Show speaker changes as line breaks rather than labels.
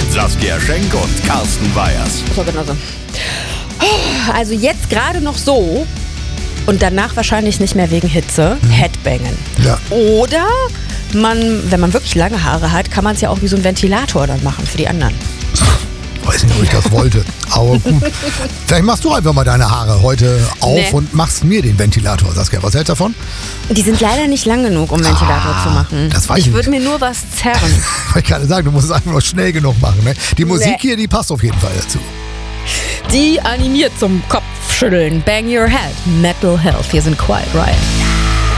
mit Saskia Schenk und Carsten Weyers.
So, genau so. Also jetzt gerade noch so und danach wahrscheinlich nicht mehr wegen Hitze. Headbangen.
Ja.
Oder wenn man wirklich lange Haare hat, kann man es ja auch wie so ein Ventilator dann machen für die anderen.
Weiß nicht, ob ich das wollte. Aber gut. Vielleicht machst du einfach mal deine Haare heute auf und machst mir den Ventilator, Saskia. Was hältst du davon?
Die sind leider nicht lang genug, um Ventilator zu machen.
Das weiß ich
Ich würde mir nur was zerren.
Ich kann sagen, du musst es einfach nur schnell genug machen. Ne? Die Musik hier, die passt auf jeden Fall dazu.
Die animiert zum Kopfschütteln. Bang Your Head. Metal Health. Wir sind Quiet Riot.